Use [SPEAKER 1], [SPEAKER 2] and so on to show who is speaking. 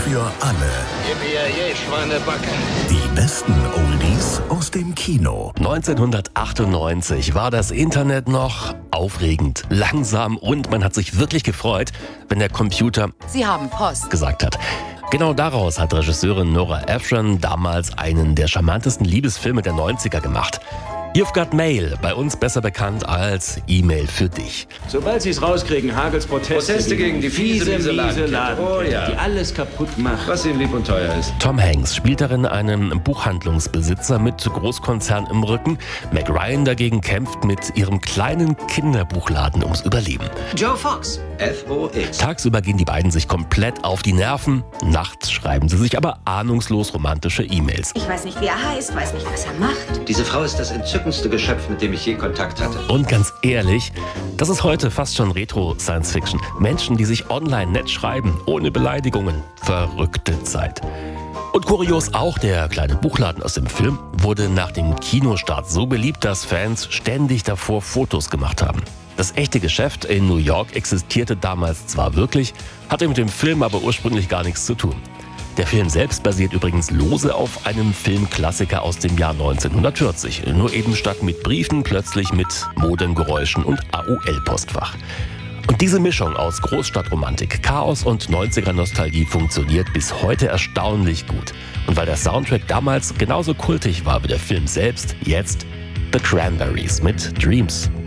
[SPEAKER 1] für alle.
[SPEAKER 2] Yippie, Schweinebacke.
[SPEAKER 1] Die besten Oldies aus dem Kino.
[SPEAKER 3] 1998 war das Internet noch aufregend, langsam und man hat sich wirklich gefreut, wenn der Computer
[SPEAKER 4] Sie haben Post
[SPEAKER 3] gesagt hat. Genau daraus hat Regisseurin Nora Ephron damals einen der charmantesten Liebesfilme der 90er gemacht. You've Got Mail, bei uns besser bekannt als E-Mail für dich.
[SPEAKER 5] Sobald sie es rauskriegen, Hagels Proteste gegen die miese Ladenkette,
[SPEAKER 2] Oh ja.
[SPEAKER 5] die alles kaputt macht.
[SPEAKER 2] Was ihm lieb und teuer ist.
[SPEAKER 3] Tom Hanks spielt darin einen Buchhandlungsbesitzer mit Großkonzern im Rücken. Meg Ryan dagegen kämpft mit ihrem kleinen Kinderbuchladen ums Überleben.
[SPEAKER 6] Joe Fox.
[SPEAKER 2] F-O-X.
[SPEAKER 3] Tagsüber gehen die beiden sich komplett auf die Nerven. Nachts schreiben sie sich aber ahnungslos romantische E-Mails.
[SPEAKER 7] Ich weiß nicht, wie er heißt, weiß nicht, was er macht.
[SPEAKER 2] Diese Frau ist das entzückendste Geschöpf, mit dem ich je Kontakt hatte.
[SPEAKER 3] Und ganz ehrlich, das ist heute fast schon Retro-Science-Fiction. Menschen, die sich online nett schreiben, ohne Beleidigungen. Verrückte Zeit. Und kurios auch, der kleine Buchladen aus dem Film wurde nach dem Kinostart so beliebt, dass Fans ständig davor Fotos gemacht haben. Das echte Geschäft in New York existierte damals zwar wirklich, hatte mit dem Film aber ursprünglich gar nichts zu tun. Der Film selbst basiert übrigens lose auf einem Filmklassiker aus dem Jahr 1940. Nur eben statt mit Briefen plötzlich mit Modemgeräuschen und AOL-Postfach. Und diese Mischung aus Großstadtromantik, Chaos und 90er-Nostalgie funktioniert bis heute erstaunlich gut. Und weil der Soundtrack damals genauso kultig war wie der Film selbst, jetzt The Cranberries mit Dreams.